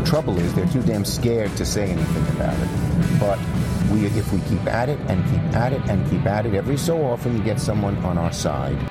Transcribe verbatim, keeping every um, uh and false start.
trouble is they're too damn scared to say anything about it. But we, if we keep at it and keep at it and keep at it, every so often you get someone on our side